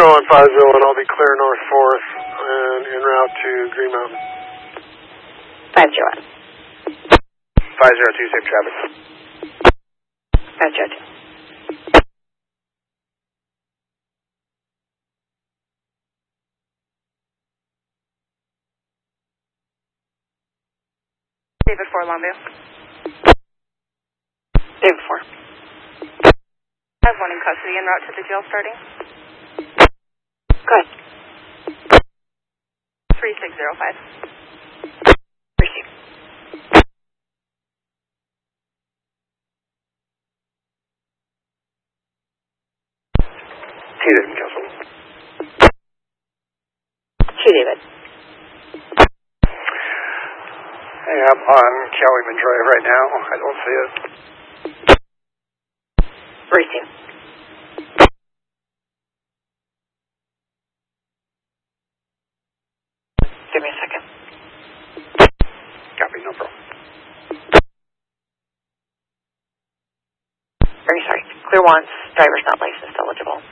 150, and I'll be clear north 4th and en route to Green Mountain. 501. 502, safe traffic. 502. David 4, Longview. David 4. I have one in custody en route to the jail starting. Go ahead. 3605. Receive. David from Council. David. Hey, I'm on Kellyman Drive right now. I don't see it. Receive. Give me a second. Copy, no problem. Very sorry. Clear once. Driver's not licensed eligible.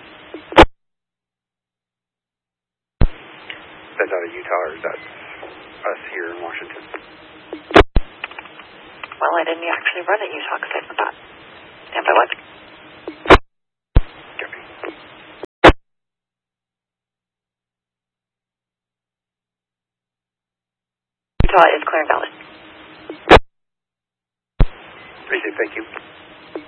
That's out of Utah, or is that us here in Washington? Well, I didn't actually run in Utah because I forgot. If I was. Copy. Utah is clear and valid. Receive, thank you.